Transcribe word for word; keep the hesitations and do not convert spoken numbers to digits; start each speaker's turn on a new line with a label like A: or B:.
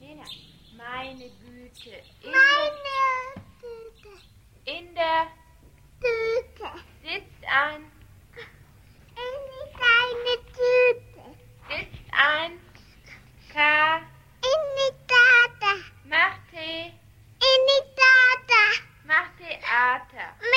A: Lena, meine Güte. In
B: Meine Tüte.
A: Der, in der
B: Tüte.
A: Sitzt ein.
B: In deine Tüte.
A: Sitzt ein. K.
B: In die Tata.
A: Mach Tee.
B: In die Tata.
A: Mach Theater.